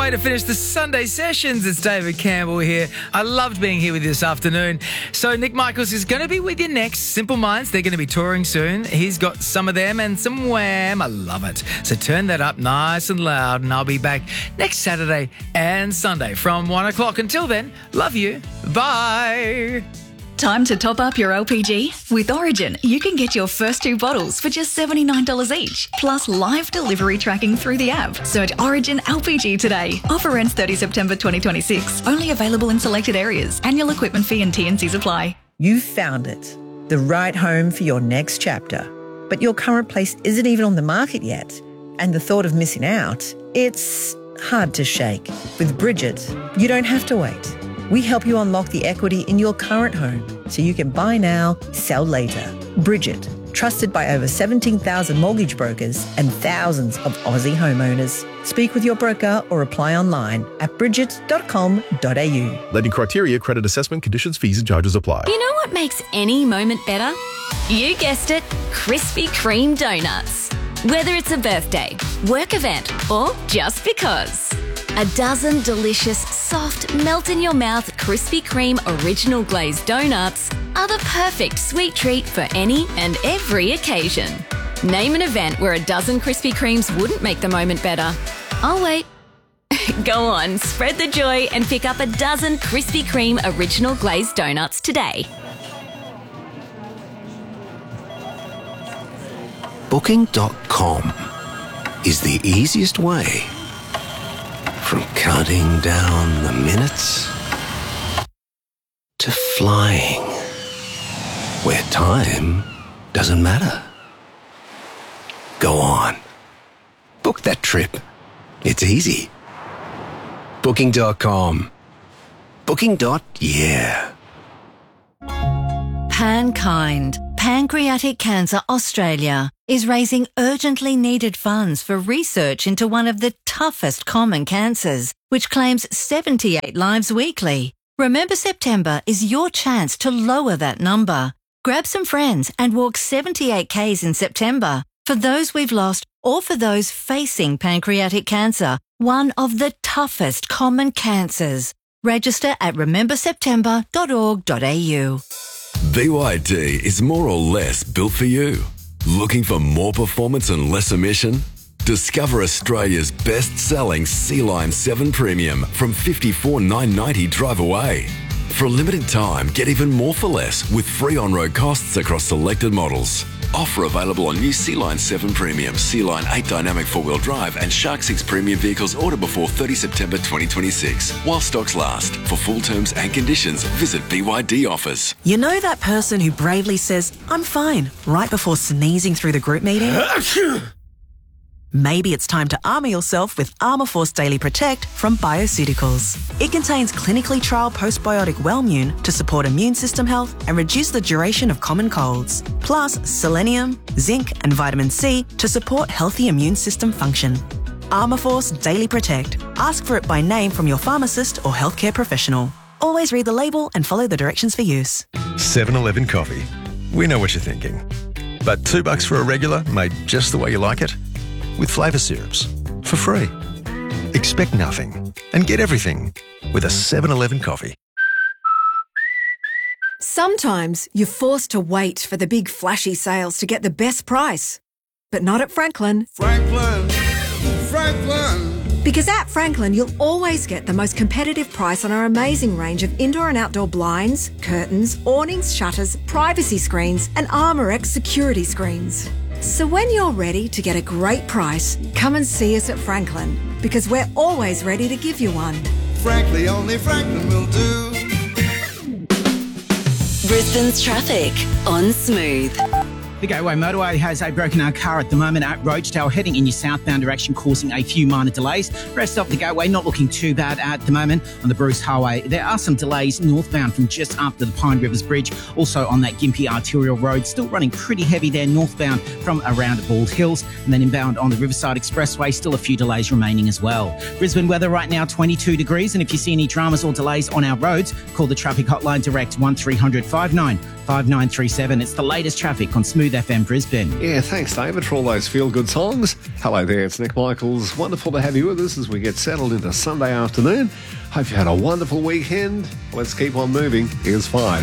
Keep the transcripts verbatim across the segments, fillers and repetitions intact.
way to finish the Sunday sessions. It's David Campbell here. I loved being here with you this afternoon. So Nick Michaels is going to be with you next. Simple Minds, they're going to be touring soon. He's got some of them and some Wham. I love it. So turn that up nice and loud, and I'll be back next Saturday and Sunday from one o'clock. Until then, love you. Bye. Time to top up your L P G? With Origin, you can get your first two bottles for just seventy-nine dollars each, plus live delivery tracking through the app. Search Origin L P G today. Offer ends thirtieth September twenty twenty-six. Only available in selected areas. Annual equipment fee and T and Cs apply. You've found it, the right home for your next chapter. But your current place isn't even on the market yet. And the thought of missing out, it's hard to shake. With Bridget, you don't have to wait. We help you unlock the equity in your current home so you can buy now, sell later. Bridget, trusted by over seventeen thousand mortgage brokers and thousands of Aussie homeowners. Speak with your broker or apply online at bridget dot com dot a u. Lending criteria, credit assessment, conditions, fees and charges apply. You know what makes any moment better? You guessed it, Krispy Kreme donuts. Whether it's a birthday, work event, or just because. A dozen delicious, soft, melt-in-your-mouth Krispy Kreme original glazed donuts are the perfect sweet treat for any and every occasion. Name an event where a dozen Krispy Kremes wouldn't make the moment better. I'll wait. Go on, spread the joy and pick up a dozen Krispy Kreme original glazed donuts today. Booking dot com is the easiest way. From counting down the minutes to flying, where time doesn't matter. Go on. Book that trip. It's easy. Booking dot com. Booking. Yeah. Pankind, Pancreatic Cancer Australia, is raising urgently needed funds for research into one of the toughest common cancers, which claims seventy-eight lives weekly. Remember September is your chance to lower that number. Grab some friends and walk seventy-eight kays in September for those we've lost or for those facing pancreatic cancer, one of the toughest common cancers. Register at remember september dot org dot a u. B Y D is more or less built for you. Looking for more performance and less emission? Discover Australia's best-selling Sea-Line seven Premium from fifty-four thousand nine hundred ninety dollars drive away. For a limited time, get even more for less with free on-road costs across selected models. Offer available on new Sea-Line seven Premium, Sea-Line eight Dynamic four-wheel drive and Shark six Premium vehicles ordered before thirtieth September twenty twenty-six. While stocks last. For full terms and conditions, visit B Y D Offers. You know that person who bravely says, "I'm fine," right before sneezing through the group meeting? Maybe it's time to armour yourself with Armourforce Daily Protect from Bioceuticals. It contains clinically trialled postbiotic Wellmune to support immune system health and reduce the duration of common colds. Plus selenium, zinc and vitamin C to support healthy immune system function. Armourforce Daily Protect. Ask for it by name from your pharmacist or healthcare professional. Always read the label and follow the directions for use. seven eleven coffee. We know what you're thinking. But two bucks for a regular made just the way you like it? With flavour syrups. For free. Expect nothing and get everything with a seven eleven coffee. Sometimes you're forced to wait for the big flashy sales to get the best price. But not at Franklin. Franklin, Franklin. Because at Franklin, you'll always get the most competitive price on our amazing range of indoor and outdoor blinds, curtains, awnings, shutters, privacy screens, and ArmorX security screens. So when you're ready to get a great price, come and see us at Franklin, because we're always ready to give you one. Frankly, only Franklin will do. Brisbane's traffic on Smooth. The Gateway Motorway has a broken down car at the moment at Roachtail, heading in your southbound direction, causing a few minor delays. Rest of the Gateway not looking too bad at the moment. On the Bruce Highway, there are some delays northbound from just after the Pine Rivers Bridge. Also on that Gympie Arterial Road, still running pretty heavy there northbound from around Bald Hills. And then inbound on the Riverside Expressway, still a few delays remaining as well. Brisbane weather right now, twenty-two degrees. And if you see any dramas or delays on our roads, call the traffic hotline direct one three hundred five nine five nine three seven. It's the latest traffic on Smooth F M Brisbane. Yeah, thanks, David, for all those feel-good songs. Hello there, it's Nick Michaels. Wonderful to have you with us as we get settled into Sunday afternoon. Hope you had a wonderful weekend. Let's keep on moving. Here's five.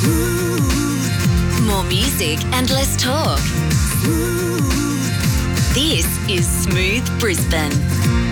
More music and less talk. This is Smooth Brisbane.